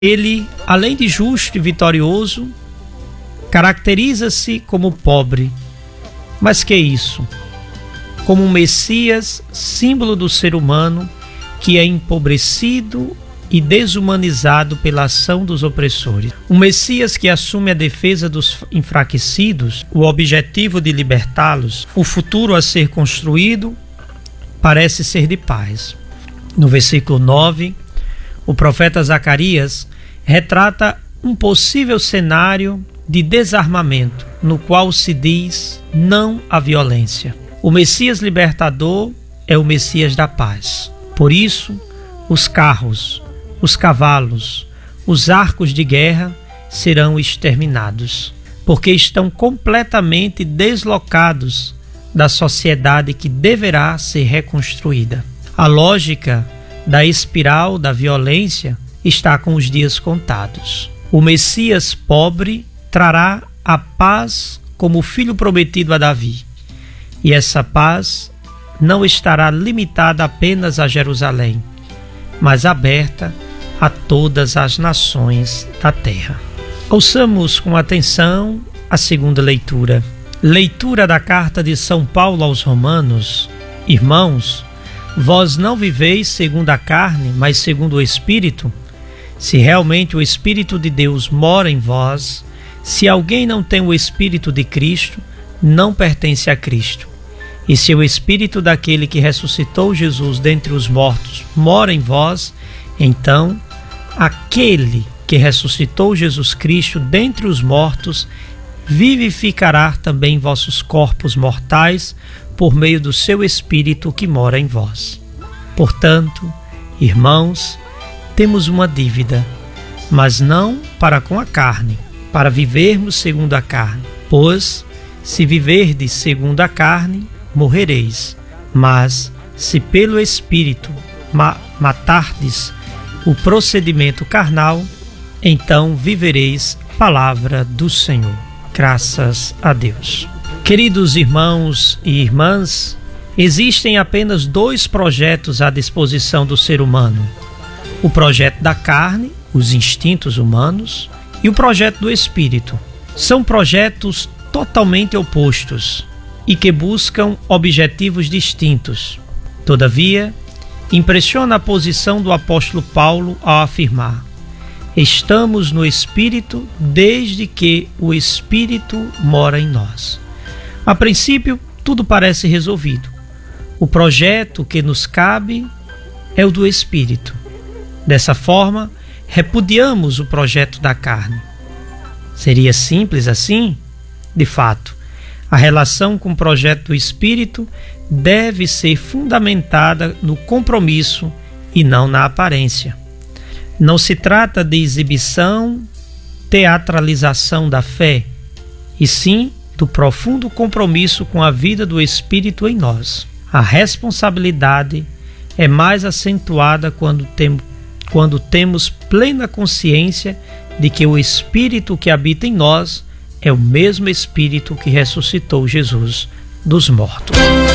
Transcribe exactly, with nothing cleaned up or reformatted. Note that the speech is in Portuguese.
Ele, além de justo e vitorioso, caracteriza-se como pobre. Mas que é isso? Como um Messias, símbolo do ser humano, que é empobrecido e desumanizado pela ação dos opressores. Um Messias que assume a defesa dos enfraquecidos, o objetivo de libertá-los, o futuro a ser construído, parece ser de paz. No versículo nove, o profeta Zacarias retrata um possível cenário de desarmamento, no qual se diz não à violência. O Messias libertador é o Messias da paz. Por isso, os carros, os cavalos, os arcos de guerra serão exterminados, porque estão completamente deslocados da sociedade que deverá ser reconstruída. A lógica da espiral da violência está com os dias contados. O Messias pobre trará a paz como o filho prometido a Davi. E essa paz não estará limitada apenas a Jerusalém, mas aberta a todas as nações da terra. Ouçamos com atenção a segunda leitura. Leitura da carta de São Paulo aos Romanos. Irmãos, vós não viveis segundo a carne, mas segundo o Espírito? Se realmente o Espírito de Deus mora em vós, se alguém não tem o Espírito de Cristo, não pertence a Cristo. E se o Espírito daquele que ressuscitou Jesus dentre os mortos mora em vós, então aquele que ressuscitou Jesus Cristo dentre os mortos vivificará também vossos corpos mortais por meio do seu Espírito que mora em vós. Portanto, irmãos, temos uma dívida, mas não para com a carne, para vivermos segundo a carne. Pois, se viverdes segundo a carne, morrereis. Mas, se pelo Espírito ma- matardes o procedimento carnal, então vivereis. Palavra do Senhor. Graças a Deus. Queridos irmãos e irmãs, existem apenas dois projetos à disposição do ser humano: o projeto da carne, os instintos humanos, e o projeto do Espírito. São projetos totalmente opostos e que buscam objetivos distintos. Todavia, impressiona a posição do apóstolo Paulo ao afirmar: estamos no Espírito desde que o Espírito mora em nós. A princípio, tudo parece resolvido. O projeto que nos cabe é o do Espírito. Dessa forma, repudiamos o projeto da carne. Seria simples assim? De fato, a relação com o projeto do Espírito deve ser fundamentada no compromisso e não na aparência. Não se trata de exibição, teatralização da fé, e sim do profundo compromisso com a vida do Espírito em nós. A responsabilidade é mais acentuada quando, tem, quando temos plena consciência de que o Espírito que habita em nós é o mesmo Espírito que ressuscitou Jesus dos mortos.